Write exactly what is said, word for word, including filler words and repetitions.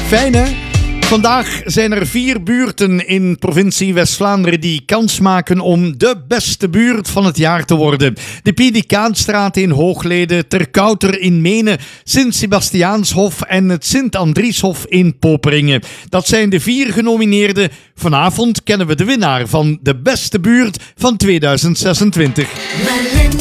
Fijn hè? Vandaag zijn er vier buurten in provincie West-Vlaanderen die kans maken om de beste buurt van het jaar te worden. De Piedykaanstraat in Hooglede, Terkouter in Menen, Sint-Sebastiaanshof en het Sint-Andrieshof in Poperingen. Dat zijn de vier genomineerden. Vanavond kennen we de winnaar van de beste buurt van tweeduizend zesentwintig.